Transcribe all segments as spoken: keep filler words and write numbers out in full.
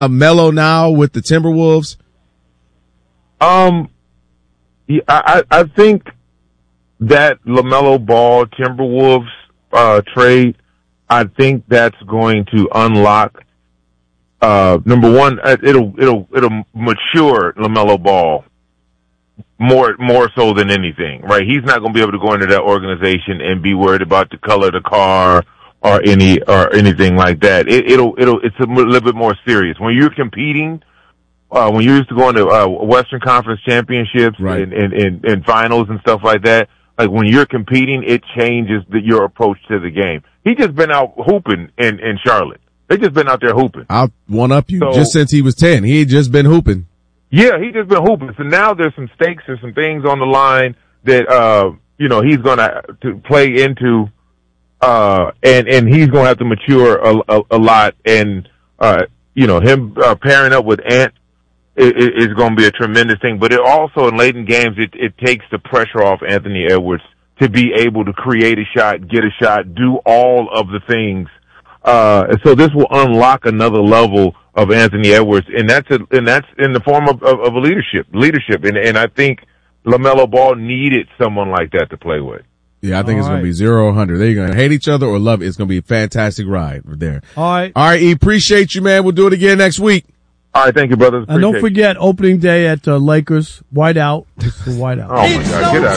a Melo now with the Timberwolves? Um, yeah, I, I think that LaMelo Ball Timberwolves uh, trade, I think that's going to unlock. Uh, number one, it'll it'll it'll mature LaMelo Ball more more so than anything, right? He's not going to be able to go into that organization and be worried about the color of the car or any or anything like that. It, it'll it'll it's a little bit more serious when you're competing. Uh, when you're used to going to uh, Western Conference championships right. and, and, and, and finals and stuff like that, like when you're competing, it changes the, your approach to the game. He just been out hooping in, in Charlotte. They just been out there hooping. I'll one up you. So, just since he was ten, he had just been hooping. Yeah, he just been hooping. So now there's some stakes and some things on the line that uh, you know he's gonna to play into, uh, and and he's gonna have to mature a, a, a lot. And uh, you know him uh, pairing up with Ant is going to be a tremendous thing, but it also in late in games, it, it takes the pressure off Anthony Edwards to be able to create a shot, get a shot, do all of the things. Uh, and so this will unlock another level of Anthony Edwards, and that's a, and that's in the form of, of, of a leadership, leadership. And, and I think LaMelo Ball needed someone like that to play with. Yeah, I think all it's right. going to be zero one hundred. They're going to hate each other or love it. It's going to be a fantastic ride there. All right. All right, E, appreciate you, man. We'll do it again next week. All right, thank you, brothers. And don't forget, opening day at uh, Lakers, white out. It's the white out. Oh, my God. Get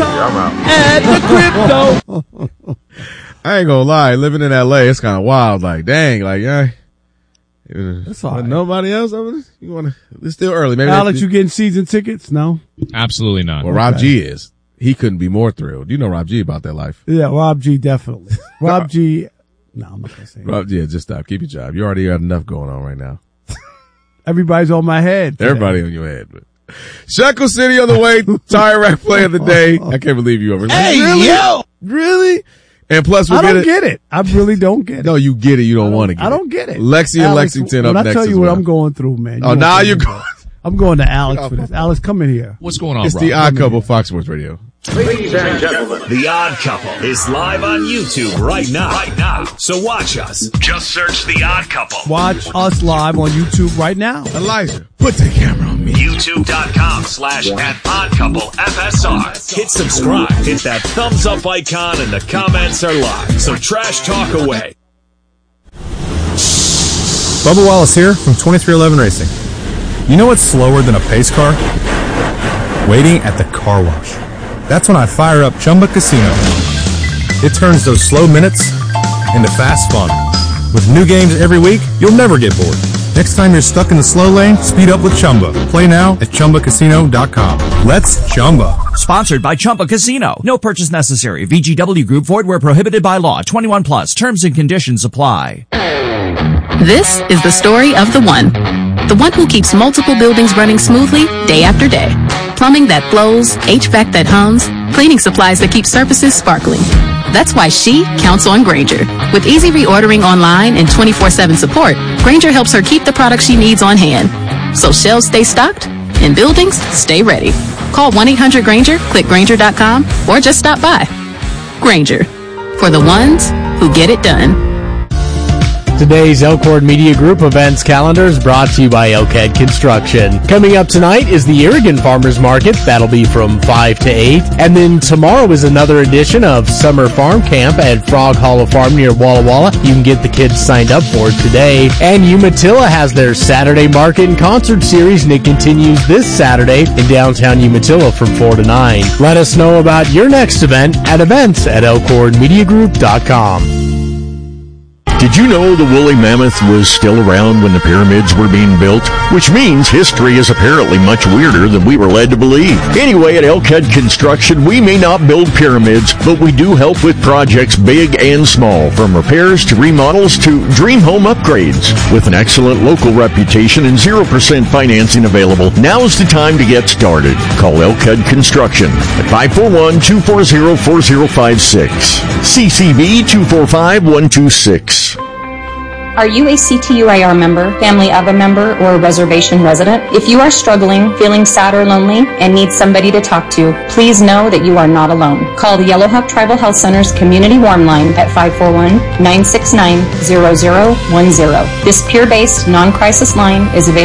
out of here. I'm out. At the crypto. I ain't going to lie. Living in L A, it's kind of wild. Like, dang, like, yeah. That's all right. Nobody else? You want to? It's still early. Maybe Alex, you getting season tickets? No? Absolutely not. Well, Rob G is. He couldn't be more thrilled. You know Rob G about that life. Yeah, Rob G, definitely. Rob G. No, I'm not going to say Rob G, yeah, just stop. Keep your job. You already got enough going on right now. Everybody's on my head today. Everybody on your head. But Shekel City on the way. Tire Rack play of the day. I can't believe you over. Hey, really? yo! Really? And plus, we'll I don't get, get it. I really don't get it. No, you get it. You don't want to get it. I don't get it. Lexi and Alex, Lexington when up I next tell you as what well. I'm going through, man. you Oh, won't now believe you're it. going. I'm going to Alex for this. Alex, come in here. What's going on, It's Rob? the Odd Couple, Fox Sports Radio. Ladies and gentlemen, The Odd Couple is live on YouTube right now. Right now. So watch us. Just search The Odd Couple. Watch us live on YouTube right now. Elijah, put the camera on me. YouTube.com slash at Odd Couple F S R. Hit subscribe. Hit that thumbs up icon and the comments are live. So trash talk away. Bubba Wallace here from twenty-three eleven Racing. You know what's slower than a pace car? Waiting at the car wash. That's when I fire up Chumba Casino. It turns those slow minutes into fast fun. With new games every week, you'll never get bored. Next time you're stuck in the slow lane, speed up with Chumba. Play now at Chumba Casino dot com. Let's Chumba. Sponsored by Chumba Casino. No purchase necessary. V G W Group. Void where prohibited by law. twenty-one plus. Terms and conditions apply. This is the story of the one. The one who keeps multiple buildings running smoothly day after day. Plumbing that flows, H V A C that hums, cleaning supplies that keep surfaces sparkling. That's why she counts on Grainger. With easy reordering online and twenty-four seven support, Grainger helps her keep the products she needs on hand. So shelves stay stocked and buildings stay ready. Call one eight hundred Grainger, click Grainger dot com, or just stop by. Grainger, for the ones who get it done. Today's Elkhorn Media Group events calendar is brought to you by Elkhead Construction. Coming up tonight is the Irrigan Farmers Market. That'll be from five to eight. And then tomorrow is another edition of Summer Farm Camp at Frog Hollow Farm near Walla Walla. You can get the kids signed up for it today. And Umatilla has their Saturday Market and Concert Series, and it continues this Saturday in downtown Umatilla from four to nine. Let us know about your next event at events at elkhorn media group dot com. Did you know the woolly mammoth was still around when the pyramids were being built? Which means history is apparently much weirder than we were led to believe. Anyway, at Elkhead Construction, we may not build pyramids, but we do help with projects big and small, from repairs to remodels to dream home upgrades. With an excellent local reputation and zero percent financing available, now's the time to get started. Call Elkhead Construction at five four one, two four zero, four zero five six. C C B two four five, one two six. Are you a C T U I R member, family of a member, or a reservation resident? If you are struggling, feeling sad or lonely, and need somebody to talk to, please know that you are not alone. Call the Yellowhawk Tribal Health Center's Community Warm Line at five four one, nine six nine, zero zero one zero. This peer-based, non-crisis line is available